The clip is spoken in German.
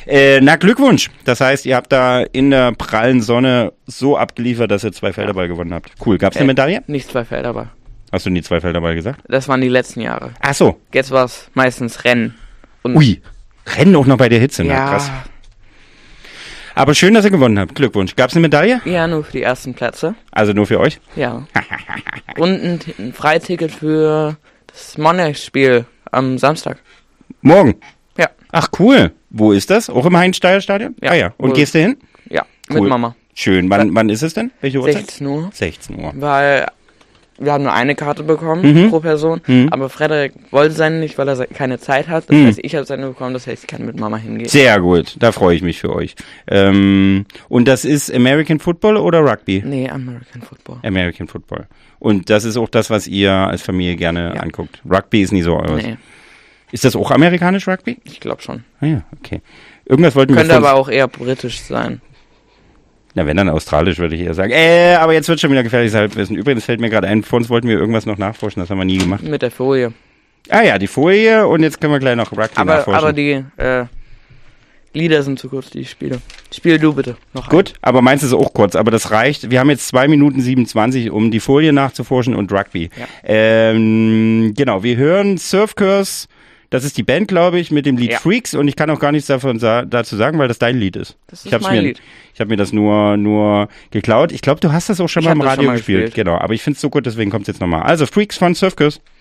Na, Glückwunsch. Das heißt, ihr habt da in der prallen Sonne so abgeliefert, dass ihr 2 Felderball gewonnen habt. Cool. Gab's eine Medaille? Nicht 2 Felderball. Hast du nie 2 Felderball gesagt? Das waren die letzten Jahre. Ach so. Jetzt war es meistens Rennen. Und Ui. Rennen auch noch bei der Hitze. ja, Na, krass. Aber schön, dass ihr gewonnen habt. Glückwunsch. Gab's eine Medaille? ja, nur für die ersten Plätze. Also nur für euch? Ja. Und ein Freiticket für das Monash-Spiel am Samstag. Morgen? Ja. Ach, cool. Wo ist das? Auch im Heinz-Steier-Stadion? Ja. Ah ja. Und Wo- gehst du hin? Ja, Cool. mit Mama. Schön. Wann ist es denn? Welche Uhrzeit? 16 Uhr. 16 Uhr. Weil wir haben nur eine Karte bekommen pro Person. Aber Frederik wollte seine nicht, weil er keine Zeit hat. Das heißt, ich habe seine bekommen. Das heißt, ich kann mit Mama hingehen. Sehr gut. Da freue ich mich für euch. Und das ist American Football oder Rugby? Nee, American Football. American Football. Und das ist auch das, was ihr als Familie gerne anguckt. Rugby ist nie so eures. Nee, Ist das auch amerikanisch Rugby? ich glaube schon. Ah ja, okay. Irgendwas wollten Könnte wir aber auch eher britisch sein. Na, wenn dann australisch, würde ich eher sagen. Aber jetzt wird schon wieder gefährliches Halbwissen. Übrigens fällt mir gerade ein, vor uns wollten wir irgendwas noch nachforschen, das haben wir nie gemacht. Mit der Folie. Ah ja, die Folie und jetzt können wir gleich noch Rugby nachforschen. Aber die Lieder sind zu kurz, die ich spiele. Spiel du bitte noch. Gut, aber meins ist auch kurz, aber das reicht. Wir haben jetzt 2 Minuten 27, um die Folie nachzuforschen und Rugby. Ja. Genau, wir hören Surf Curse, das ist die Band, glaube ich, mit dem Lied Ja. Freaks und ich kann auch gar nichts dazu sagen, weil das dein Lied ist. Das ist mein Lied. Ich habe mir das nur geklaut. Ich glaube, du hast das auch schon Ich mal im hab das Radio schon mal gespielt. gespielt. Genau, aber ich finde es so gut, deswegen kommt es jetzt nochmal. Also Freaks von Surf Curse.